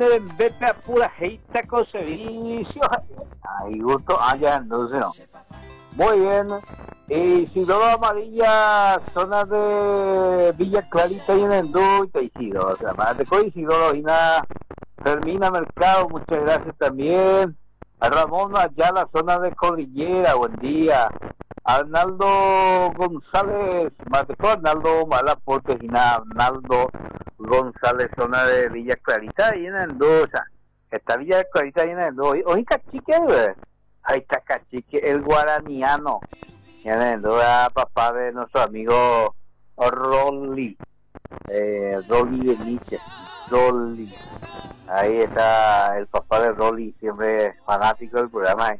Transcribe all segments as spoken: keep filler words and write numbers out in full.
de vete a pura heita con servicio. Ay, gusto, ah, ya, entonces no. Muy bien. Isidoro Amarilla, zona de Villa Clarita y en Endú, y Isidoro, o sea, más de Isidoro y nada. Fermina Mercado, muchas gracias también. A Ramón Ayala, zona de Cordillera, buen día. Arnaldo González, Mateco, Arnaldo Malaporte y nada, Arnaldo González, zona de Villa Clarita y en Endú, o sea, esta Villa Clarita y en Endú. Oye, cachique, güey. Ahí está cachique, el guaraniano. Y en Endú, papá de nuestro amigo Rolly, eh, Rolly Benítez, Rolly. Ahí está el papá de Rolly, siempre fanático del programa.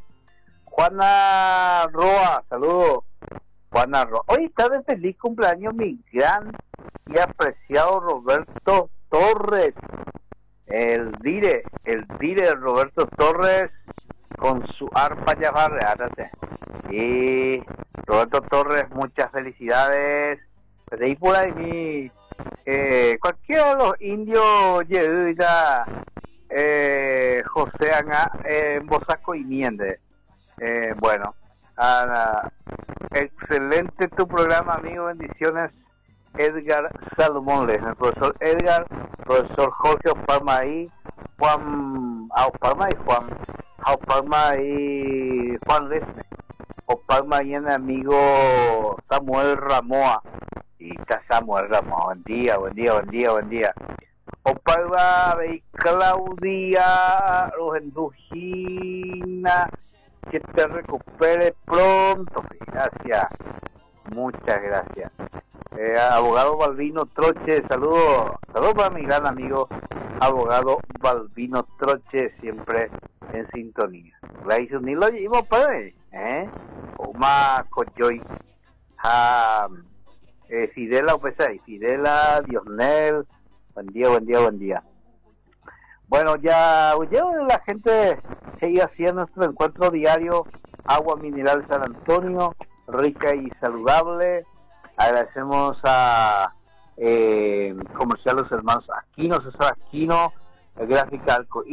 Juana Roa, saludos. Juana Roa. Hoy está de feliz cumpleaños mi gran y apreciado Roberto Torres. El dire, el dire de Roberto Torres con su arpa ya barreátate. Y Roberto Torres, muchas felicidades. Pues de ahí por ahí mi eh, cualquiera de los indios Yehuda, eh, José Ana, eh, Bosaco y Miende. Eh, bueno, Ana, excelente tu programa, amigo, bendiciones. Edgar Salomón, el profesor Edgar, profesor Jorge Opalma ahí, Juan Opalma y Juan Opalma y Juan Lesme, Opalma y el amigo Samuel Ramoa. Y está Samuel Ramoa, buen día, buen día, buen día, buen día. Opalma y Claudia Rojendujina, que te recupere pronto, gracias, muchas gracias. Eh, abogado Balbino Troche, saludos, saludos para mi gran amigo abogado Balbino Troche, siempre en sintonía. La hizo ni lo llevo pues, eh, Oma Coyoy, a eh, Fidela Opesay, Fidela, Diosnel, buen día, buen día, buen día. Bueno, ya, ya la gente sigue haciendo nuestro encuentro diario, agua mineral San Antonio, rica y saludable. Agradecemos a eh, Comercial Los Hermanos Aquino, César Aquino, Gráfica Arco